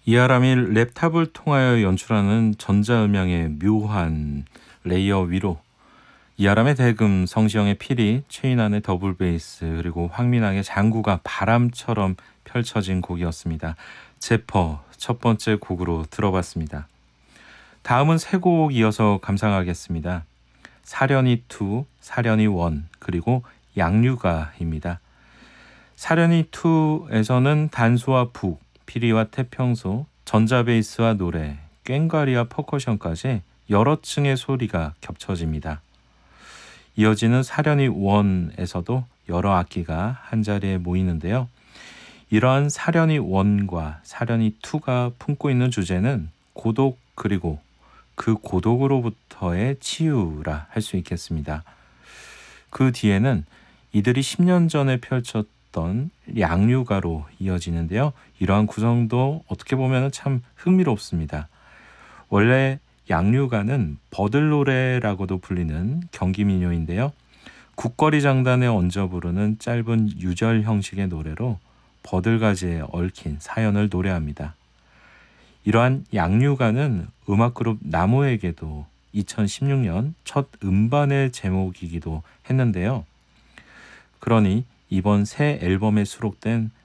이아람이 랩탑을 통하여 연출하는 전자음향의 묘한 레이어 위로 이아람의 대금, 성시영의 피리, 최인환의 더블 베이스, 그리고 황민항의 장구가 바람처럼 펼쳐진 곡이었습니다. 제퍼 첫 번째 곡으로 들어봤습니다. 다음은 세 곡 이어서 감상하겠습니다. 사려니 2, 사려니 1, 그리고 양류가입니다. 사려니 2에서는 단소와 북, 피리와 태평소, 전자베이스와 노래, 꽹과리와 퍼커션까지 여러 층의 소리가 겹쳐집니다. 이어지는 사려니 1에서도 여러 악기가 한자리에 모이는데요. 이러한 사려니 1과 사려니 2가 품고 있는 주제는 고독 그리고 그 고독으로부터의 치유라 할 수 있겠습니다. 그 뒤에는 이들이 10년 전에 펼쳤던 양류가로 이어지는데요. 이러한 구성도 어떻게 보면 참 흥미롭습니다. 원래 양류가는 버들노래라고도 불리는 경기민요인데요. 국거리 장단에 얹어 부르는 짧은 유절 형식의 노래로 버들가지에 얽힌 사연을 노래합니다. 이러한 양류가는 음악그룹 나무에게도 2016년 첫 음반의 제목이기도 했는데요. 그러니 이번 새 앨범에 수록된